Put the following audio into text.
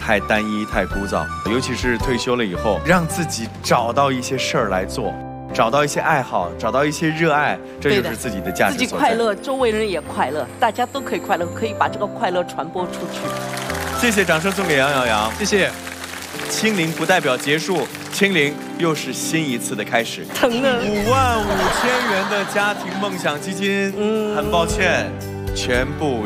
太单一、太枯燥。尤其是退休了以后，让自己找到一些事儿来做，找到一些爱好，找到一些热爱，这就是自己的价值所在。 自己快乐，周围人也快乐，大家都可以快乐，可以把这个快乐传播出去。 谢谢，掌声送给杨阳洋， 谢谢。 清零不代表结束，清零又是新一次的开始。 疼呢 ！55000元的家庭梦想基金，很抱歉，全部